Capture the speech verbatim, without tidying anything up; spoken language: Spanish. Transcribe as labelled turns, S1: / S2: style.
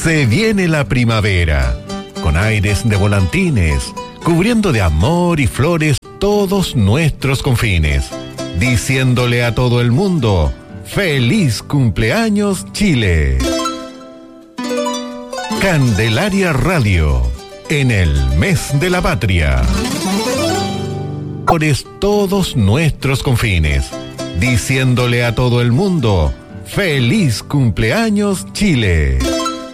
S1: Se viene la primavera, con aires de volantines, cubriendo de amor y flores todos nuestros confines, diciéndole a todo el mundo, ¡feliz cumpleaños Chile! Candelaria Radio, en el mes de la patria. Por todos nuestros confines, diciéndole a todo el mundo, ¡feliz cumpleaños Chile!